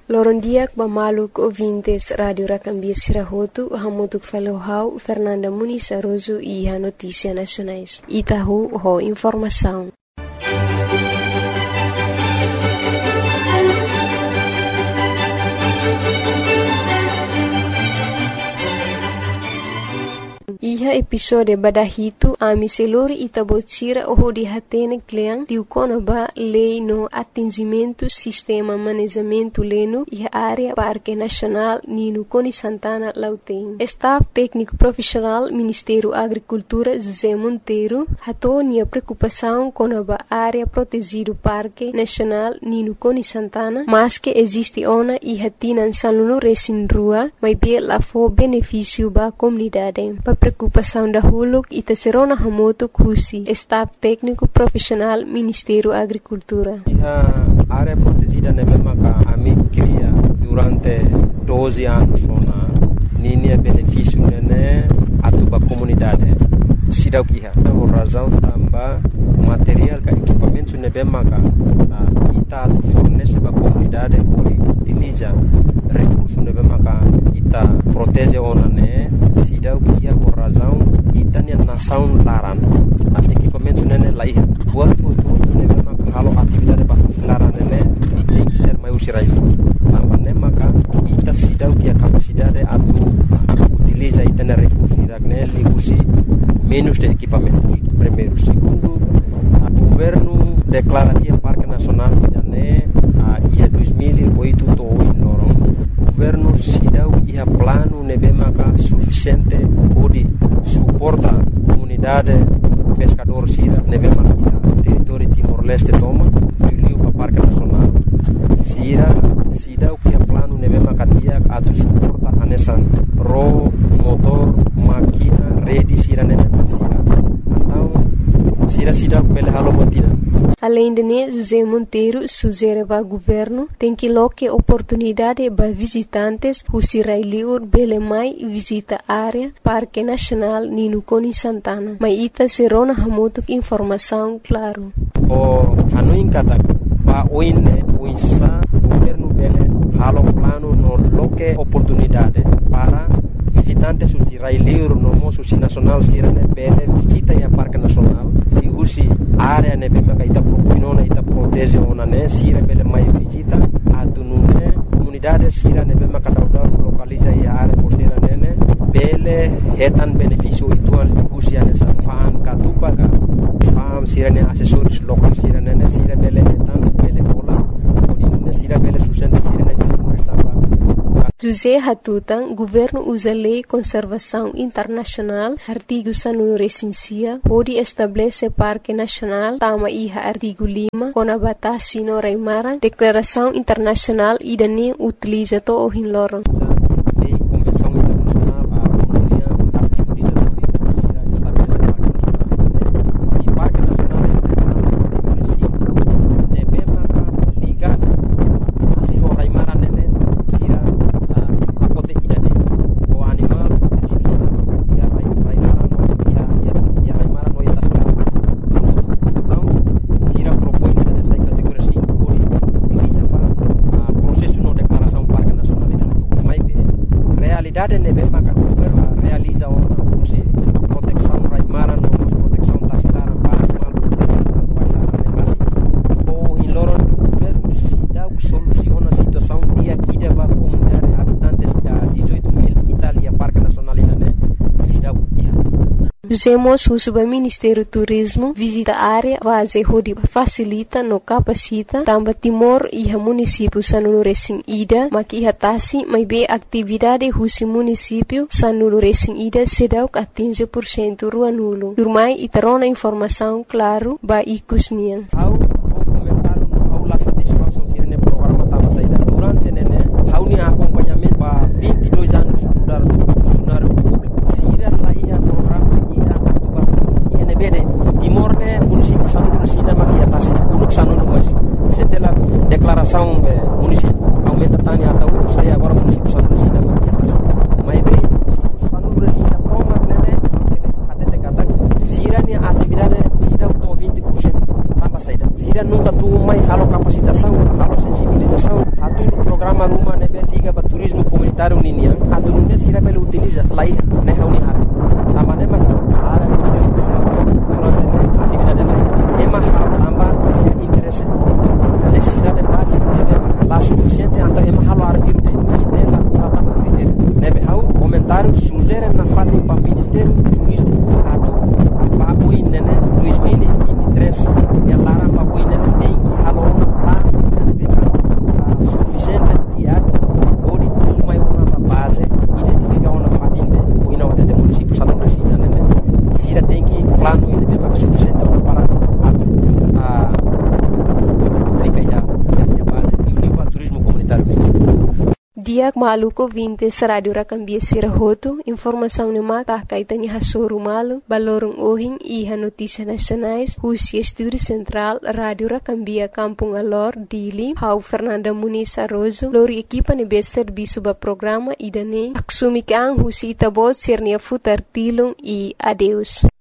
Lorondiak bamaluk ouvintes Radio Racambia Sirahotu, hamutuk falohau Fernanda Muniz Aroso e a Notícia Nacionais. Itahu ho informação. Iha episode badahitu ami selori itabotira oho di hatene kleang diukona ba lei no atingimento sistema manejamento leno iha área Parque Nacional Nino Coni Santana Lauteng. Staff técnico profissional Ministério Agricultura José Monteiro hatonia preocupação com a área protegido Parque Nacional Nino Coni Santana, mas que existe ona iha tinan salunu resin rua, mas bem lá for benefício ba comunidade. Preocupação da Huluk e Tesserona Hamoto Kusi, staff técnico profissional Ministério da Agricultura. A área protegida na mesma que a mim cria durante 12 anos, ninha benefício né a tua comunidade. Sida o que é? Por razão também material que equipamento na mesma que ita fornece para a comunidade por utiliza recursos na mesma que ita protege ona né. Sida o que é por razão ita nia nação laran a equipamento né lá ia buat tudo na mesma que halo atividade para laran né tem que ser mais usirai também né maka ita sida o que é capacidade a utiliza ita na recursos né ligusi menos de equipamentos. Primeiro. Segundo, o governo declara que o Parque Nacional ia 2008 em Lorong. O governo se dá o plano nebemaka suficiente para suportar a comunidade pescador sira nebemaka território Timor-Leste toma viu para o Parque Nacional. Sira se dá o plano nebemaka dia a suportar a nessa motor, máquina, rede sira nebemaka sira. Além de José Monteiro sugere ao governo tem que loque oportunidade para visitantes who sirailiur belemai visita área Parque Nacional Nino Coni Santana. Mas ita serona hamotuk informação claro. O hanuin kata pa oine uinsa governo bele halo plano no loque oportunidade para visitantes who sirailiur no mo susi nacional sirane bele visita ya Parque Nacional e usi área ne bema ita propinona ita protege ona ne sira bele mai visita atunune comunidade sira ne bema kadauda localiza ya área costeira nene bele hetan benefício ituan usi ane sa fan katupa ka fam sira ne assessores local sira nene sira bele hetan bele pola odinune sira bele sustenta sira ne José Hatutan, governo usa lei conservação internacional, artigo sanunu recensia, pode estabelecer Parque Nacional, tama iha artigo 5, com a batasi no Raimara, declaração internacional e dane utiliza to o hinloron. realiza uma proteção raimara, proteção tacitária para animal, ou em Loron, o governo se dá o soluciona a situação e aqui deve a comunidade habitantes da 18.000 Itália, Parque Nacional se dá o Usemos o Subministério do Turismo visita a área base onde facilita no capacita também Timor e o município sanulu recém ida maki hatasi mai be atividade husi município sanulu recém ida sedau que 15% rua nulo. Turmai itarona informação claro ba ikusnian. Aula satisfação tirene programa tava saída durante nene hauni acompanhamento para 22 anos mudar funcionário público. Sira lá ia programa Timor ne município sanulu resina maki atas uluk sanulu mas setelah declaração município aumenta tanya atau saya agora município sanulu resina maki atas mai be sanulu resina toma nene até kata sira ne atividade sida to 20% tambah saída sira nunca tu mai halo capacitação halo sensibilização atu programa lai ne hauni hara tambah ne maka hara durante atividade mai ema hamba ya interesse necessidade básica lá suficiente anta ema halo artigo de ministério lá tama critério nebe hau comentário sugere na fali para ministério turismo atau papo inene 2023 ya larang papo inene tem halo lá suficiente dia ori tudo mai uma base identificar uma fatinde o ina wate município salão da China né sira tem que plano ele tem mais suficiente para a aplicar ya base e o nível turismo comunitário Diak maluko 20 Radio Rakambia Sirahoto, informação ne maka kaitannya hasuru malu, balorong ohing iha notícias nacionais, Husia Estúdio Central, Radio Rakambia Kampung Alor, Dili, Hau Fernanda Muniz Arrozo, lori equipa ne bester bisuba programa idane, aksumikang Husi Itabot Sirnia Futar Tilung e adeus.